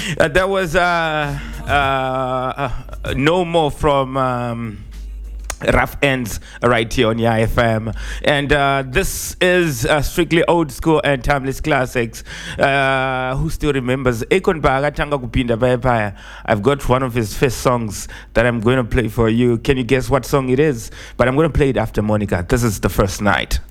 That was No More from Rough Ends right here on YFM. And this is strictly old school and timeless classics. Who still remembers? Akon Baga Tanga Kupinda Vaipaya. I've got one of his first songs that I'm going to play for you. Can you guess what song it is? But I'm going to play it after Monica. This is The First Night.